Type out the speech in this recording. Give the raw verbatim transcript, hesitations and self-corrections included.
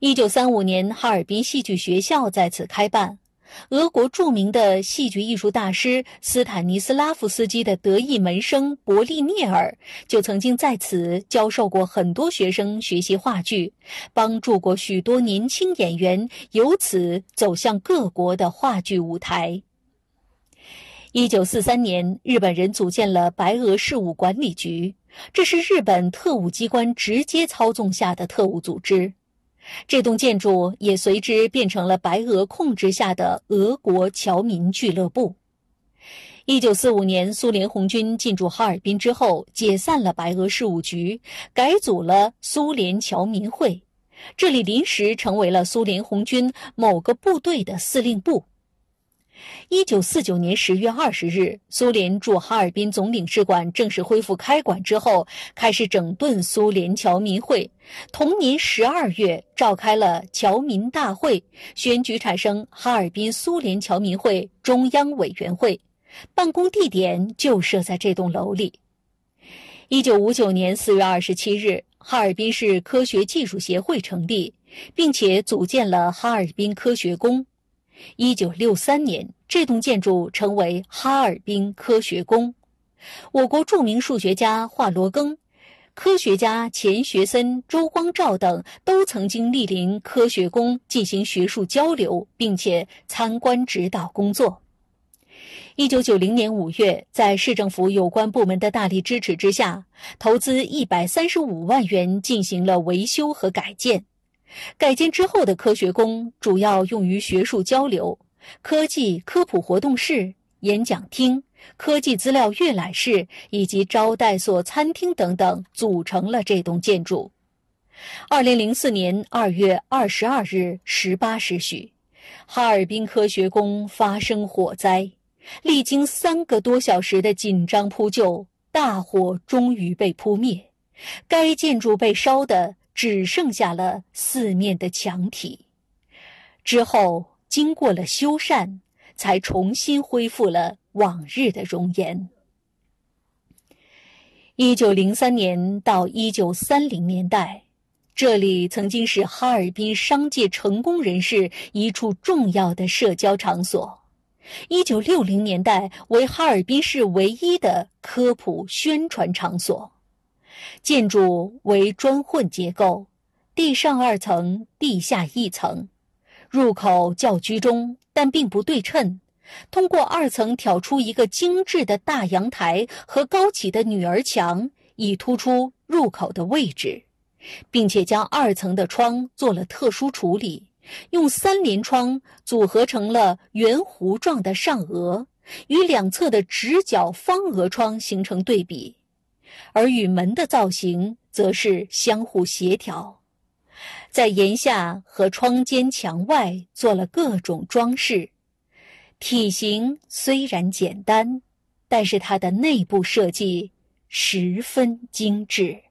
一九三五年，哈尔滨戏剧学校在此开办。俄国著名的戏剧艺术大师斯坦尼斯拉夫斯基的得意门生伯利涅尔就曾经在此教授过很多学生学习话剧，帮助过许多年轻演员由此走向各国的话剧舞台。一九四三年，日本人组建了白俄事务管理局，这是日本特务机关直接操纵下的特务组织。这栋建筑也随之变成了白俄控制下的俄国侨民俱乐部。一九四五年，苏联红军进驻哈尔滨之后，解散了白俄事务局，改组了苏联侨民会，这里临时成为了苏联红军某个部队的司令部。一九四九年十月二十日，苏联驻哈尔滨总领事馆正式恢复开馆之后，开始整顿苏联侨民会。同年十二月，召开了侨民大会，选举产生哈尔滨苏联侨民会中央委员会，办公地点就设在这栋楼里。一九五九年四月二十七日，哈尔滨市科学技术协会成立，并且组建了哈尔滨科学宫。一九六三年，这栋建筑成为哈尔滨科学宫。我国著名数学家华罗庚、科学家钱学森、周光召等都曾经莅临科学宫进行学术交流，并且参观指导工作。一九九零年五月，在市政府有关部门的大力支持之下，投资一百三十五万元进行了维修和改建。改建之后的科学宫主要用于学术交流，科技科普活动室、演讲厅、科技资料阅览室以及招待所、餐厅等等组成了这栋建筑。二零零四年二月二十二日十八时许，哈尔滨科学宫发生火灾，历经三个多小时的紧张扑救，大火终于被扑灭，该建筑被烧得只剩下了四面的墙体。之后经过了修缮，才重新恢复了往日的容颜。一九零三年到一九三零年代，这里曾经是哈尔滨商界成功人士一处重要的社交场所。一九六零年代为哈尔滨市唯一的科普宣传场所。建筑为砖混结构，地上二层，地下一层，入口较居中，但并不对称。通过二层挑出一个精致的大阳台和高起的女儿墙，以突出入口的位置，并且将二层的窗做了特殊处理，用三联窗组合成了圆弧状的上额，与两侧的直角方额窗形成对比，而与门的造型则是相互协调。在檐下和窗间墙外做了各种装饰，体型虽然简单，但是它的内部设计十分精致。